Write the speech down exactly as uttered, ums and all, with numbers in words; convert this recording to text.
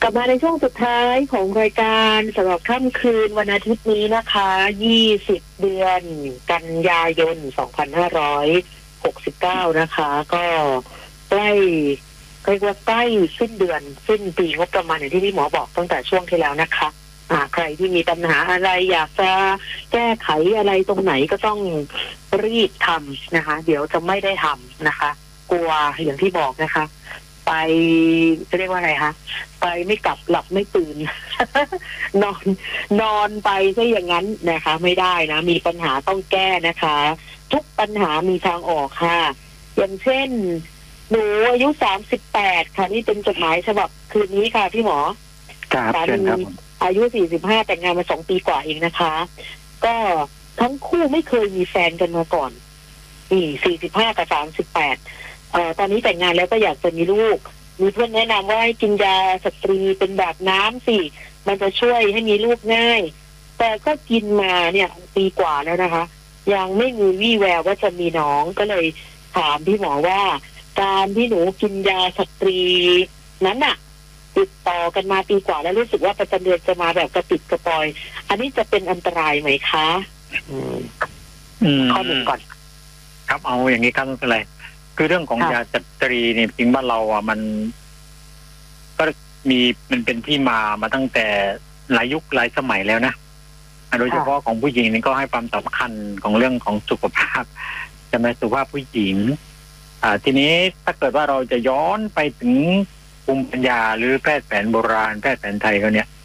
ลับมาในช่วงสุดท้ายของรายการสำหรับค่ำคืนวันอาทิตย์นี้นะคะ ยี่สิบ เดือนกันยายน สองพันห้าร้อยหกสิบเก้า นะคะ ก็ใกล้เรียกว่าใกล้สิ้นเดือนสิ้นปีงบประมาณอย่างที่พี่หมอบอกตั้งแต่ช่วงที่แล้วนะคะอ่าใครที่มีปัญหาอะไรอยากจะแก้ไขอะไรตรงไหนก็ต้องรีบทำนะคะ เดี๋ยวจะไม่ได้ทำนะคะ กลัวอย่างที่บอกนะคะ ไปจะเรียกว่าอะไรคะไปไม่กลับหลับไม่ตื่น นอนนอนไปซะอย่างนั้นนะคะ ไม่ได้นะมีปัญหาต้องแก้นะคะ ทุกปัญหามีทางออกค่ะ อย่างเช่นหนูอายุสามสิบแปดค่ะนี่เป็นจดหมายฉบับคืนนี้ค่ะพี่หมอครับสาเชิญมีครับอายุสี่สิบห้าแต่งงานมาสองปีกว่าเองนะคะ ก็ทั้งคู่ไม่เคยมีแฟนกันมาก่อนนี่สี่สิบห้ากับสามสิบแปดเอ่อตอนนี้แต่งงานแล้วก็อยากจะมีลูกมีเพื่อนแนะนำว่าให้กินยาสตรีเป็นแบบน้ำสิมันจะช่วยให้มีลูกง่าย แต่ก็กินมาเนี่ยปีกว่าแล้วนะคะ ยังไม่มีวี่แววว่าจะมีน้องก็เลยถามพี่หมอว่า การที่หนูกินยาสตรีนั้นน่ะ ติดต่อกันมาปีกว่าแล้วรู้สึกว่าประจำเดือนจะมาแบบกระปิดกระปอย อันนี้จะเป็นอันตรายไหมคะอืมอืมข้อหนึ่งก่อนครับเอาอย่างนี้ครับไม่เป็นไรคือเรื่องของค่ะยาสตรีเนี่ยจริงบ้านเราอ่ะมัน ก็มีมันเป็นที่มามาตั้งแต่หลายยุคหลายสมัยแล้วนะโดยเฉพาะของผู้หญิงนี่ก็ให้ความสำคัญของเรื่องของสุขภาพจะมาสุขภาพผู้หญิง อ่า ทีนี้ถ้าเกิดว่าเราจะย้อนไปถึงภูมิปัญญาหรือแพทย์แผนโบราณแพทย์แผนไทยเขาเนี่ย